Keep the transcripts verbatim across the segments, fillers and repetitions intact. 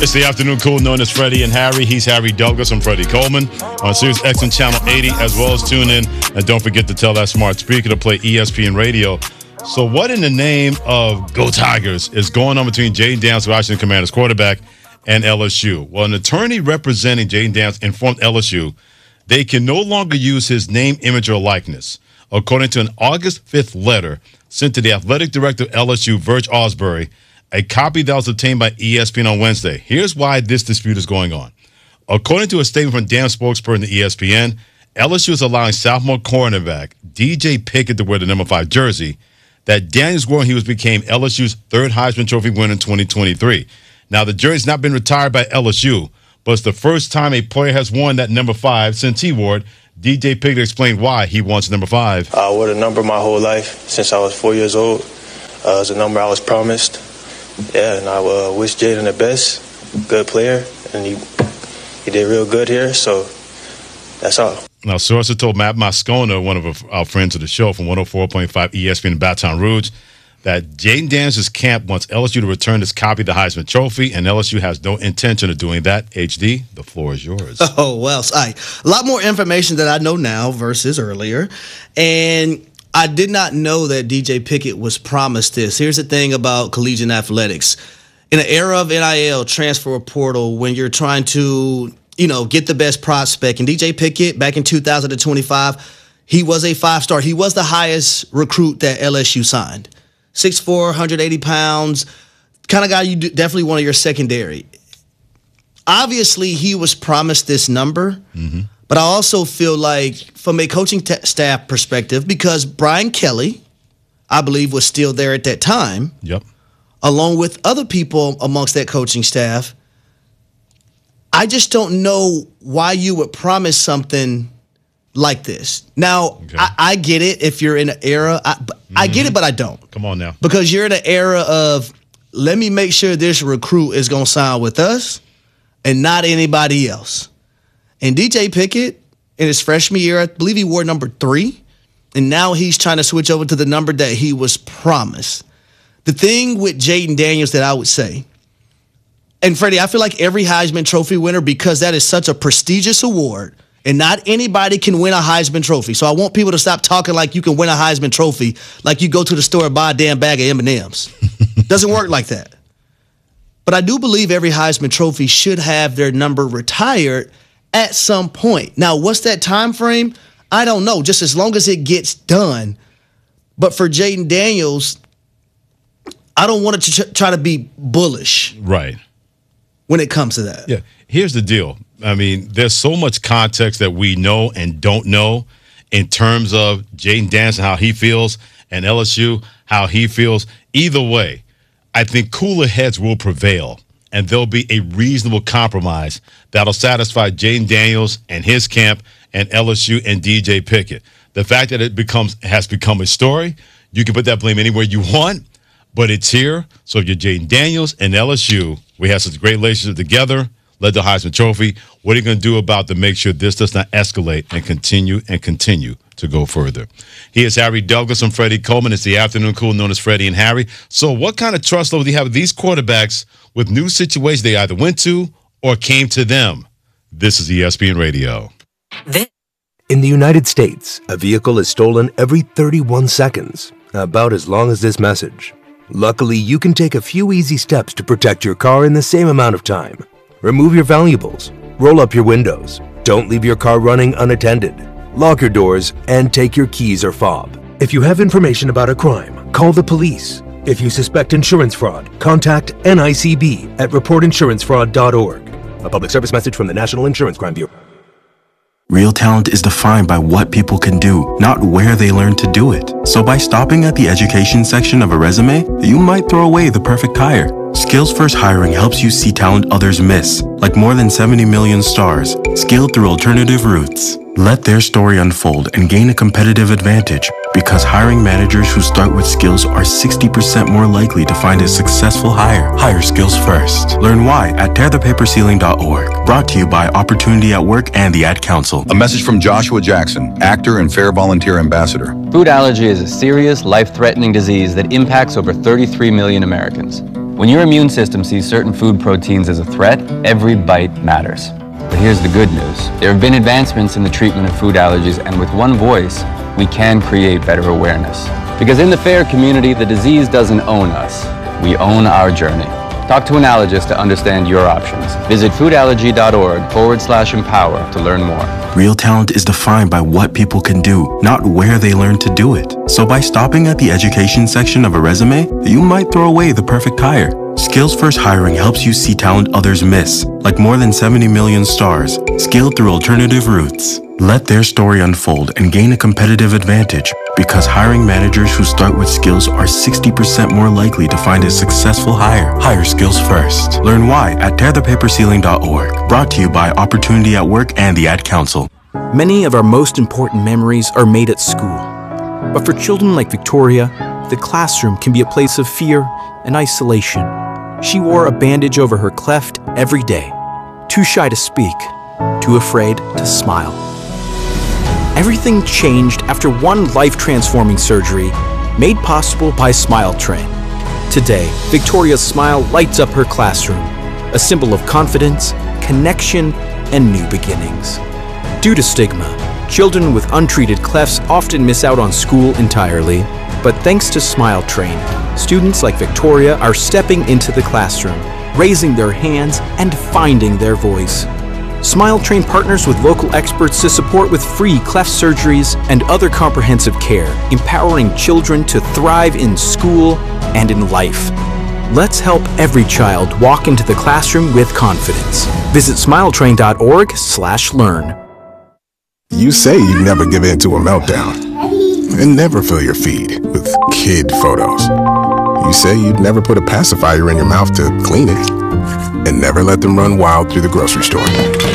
It's the afternoon cool known as Freddie and Harry. He's Harry Douglas. I'm Freddie Coleman on Sirius X M Channel eighty, as well as tune in. And don't forget to tell that smart speaker to play E S P N Radio. So what in the name of Go Tigers is going on between Jayden Daniels, Washington Commanders quarterback, and L S U? Well, an attorney representing Jayden Daniels informed L S U they can no longer use his name, image, or likeness. According to an August fifth letter sent to the athletic director of L S U, Virg Osbury, a copy that was obtained by E S P N on Wednesday. Here's why this dispute is going on. According to a statement from Daniels' spokesperson to E S P N, L S U is allowing sophomore cornerback D J Pickett to wear the number five jersey that Daniels wore when he was became L S U's third Heisman Trophy winner in twenty twenty-three. Now, the jersey's not been retired by L S U, but it's the first time a player has worn that number five since he wore it. D J Pickett explained why he wants number five. I wore the number my whole life since I was four years old. Uh, it was a number I was promised. Yeah, and I uh, wish Jayden the best. Good player, and he he did real good here, so that's all. Now, sources told Matt Moscona, one of our friends of the show from one oh four point five E S P N in Baton Rouge, that Jayden Daniels' camp wants L S U to return this copy of the Heisman Trophy, and L S U has no intention of doing that. H D, the floor is yours. Oh, well, I, a lot more information that I know now versus earlier, and I did not know that D J Pickett was promised this. Here's the thing about collegiate athletics. In an era of N I L, transfer portal, when you're trying to, you know, get the best prospect, and D J Pickett, back in two thousand twenty-five, he was a five-star. He was the highest recruit that L S U signed. six foot four, one hundred eighty pounds, kind of guy you do, definitely one of your secondary. Obviously, he was promised this number, mm-hmm. but I also feel like from a coaching t- staff perspective, because Brian Kelly, I believe, was still there at that time, yep, along with other people amongst that coaching staff, I just don't know why you would promise something like this. Now, okay. I, I get it if you're in an era. I, mm-hmm. I get it, but I don't. Come on now. Because you're in an era of, let me make sure this recruit is going to sign with us and not anybody else. And D J Pickett, in his freshman year, I believe he wore number three, and now he's trying to switch over to the number that he was promised. The thing with Jayden Daniels that I would say, and Freddie, I feel like every Heisman Trophy winner, because that is such a prestigious award, and not anybody can win a Heisman Trophy. So I want people to stop talking like you can win a Heisman Trophy, like you go to the store and buy a damn bag of M and M's. Doesn't work like that. But I do believe every Heisman Trophy should have their number retired at some point. Now, what's that time frame? I don't know, just as long as it gets done. But for Jayden Daniels, I don't want it to ch- try to be bullish. Right. When it comes to that. Yeah. Here's the deal. I mean, there's so much context that we know and don't know in terms of Jayden Daniels and how he feels, and L S U, how he feels. Either way, I think cooler heads will prevail, and there'll be a reasonable compromise that'll satisfy Jayden Daniels and his camp and L S U and D J Pickett. The fact that it becomes has become a story, you can put that blame anywhere you want, but it's here. So if you're Jayden Daniels and L S U, we have such a great relationship together, led the Heisman Trophy. What are you going to do about to make sure this does not escalate and continue and continue to go further? He is Harry Douglas. I'm Freddie Coleman. It's the afternoon cool known as Freddie and Harry. So what kind of trust level do you have with these quarterbacks with new situations they either went to or came to them? This is E S P N Radio. In the United States, a vehicle is stolen every thirty-one seconds, about as long as this message. Luckily, you can take a few easy steps to protect your car in the same amount of time. Remove your valuables, roll up your windows, don't leave your car running unattended, lock your doors, and take your keys or fob. If you have information about a crime, call the police. If you suspect insurance fraud, contact N I C B at report insurance fraud dot org. A public service message from the National Insurance Crime Bureau. Real talent is defined by what people can do, not where they learn to do it. So by stopping at the education section of a resume, you might throw away the perfect hire. Skills First Hiring helps you see talent others miss, like more than seventy million stars, scaled through alternative routes. Let their story unfold and gain a competitive advantage, because hiring managers who start with skills are sixty percent more likely to find a successful hire. Hire skills first. Learn why at tear the paper ceiling dot org. Brought to you by Opportunity at Work and the Ad Council. A message from Joshua Jackson, actor and Fair Volunteer Ambassador. Food allergy is a serious, life-threatening disease that impacts over thirty-three million Americans. When your immune system sees certain food proteins as a threat, every bite matters. But here's the good news. There have been advancements in the treatment of food allergies, and with one voice, we can create better awareness. Because in the FAIR community, the disease doesn't own us. We own our journey. Talk to an allergist to understand your options. Visit foodallergy.org forward slash empower to learn more. Real talent is defined by what people can do, not where they learn to do it. So by stopping at the education section of a resume, you might throw away the perfect hire. Skills First Hiring helps you see talent others miss, like more than seventy million stars, scaled through alternative routes. Let their story unfold and gain a competitive advantage, because hiring managers who start with skills are sixty percent more likely to find a successful hire. Hire skills first. Learn why at tear the paper ceiling dot org. Brought to you by Opportunity at Work and the Ad Council. Many of our most important memories are made at school. But for children like Victoria, the classroom can be a place of fear and isolation. She wore a bandage over her cleft every day, too shy to speak, too afraid to smile. Everything changed after one life-transforming surgery made possible by Smile Train. Today, Victoria's smile lights up her classroom, a symbol of confidence, connection, and new beginnings. Due to stigma, children with untreated clefts often miss out on school entirely, but thanks to Smile Train, students like Victoria are stepping into the classroom, raising their hands, and finding their voice. Smile Train partners with local experts to support with free cleft surgeries and other comprehensive care, empowering children to thrive in school and in life. Let's help every child walk into the classroom with confidence. Visit smiletrain.org slash learn. You say you'd never give in to a meltdown and never fill your feed with kid photos. You say you'd never put a pacifier in your mouth to clean it and never let them run wild through the grocery store.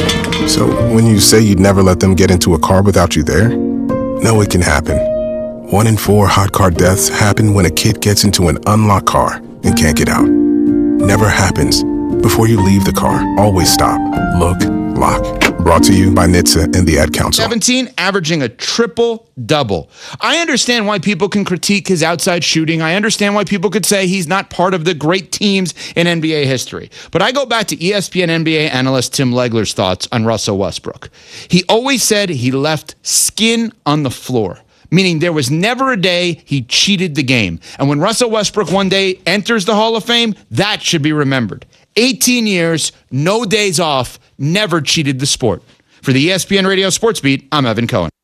So when you say you'd never let them get into a car without you there, no, it can happen. One in four hot car deaths happen when a kid gets into an unlocked car and can't get out. Never happens. Before you leave the car, always stop, look, lock. Brought to you by N H T S A and the Ad Council. seventeen, averaging a triple-double. I understand why people can critique his outside shooting. I understand why people could say he's not part of the great teams in N B A history. But I go back to E S P N N B A analyst Tim Legler's thoughts on Russell Westbrook. He always said he left skin on the floor, meaning there was never a day he cheated the game. And when Russell Westbrook one day enters the Hall of Fame, that should be remembered. eighteen years, no days off, never cheated the sport. For the E S P N Radio Sports Beat, I'm Evan Cohen.